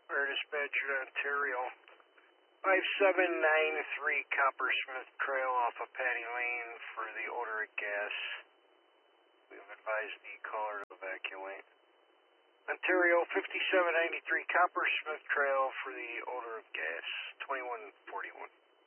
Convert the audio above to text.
Air dispatcher to Ontario. 5793 Coppersmith Trail off of Patty Lane for the odor of gas. We've advised the caller to evacuate. Ontario 5793 Coppersmith Trail for the odor of gas. 2141.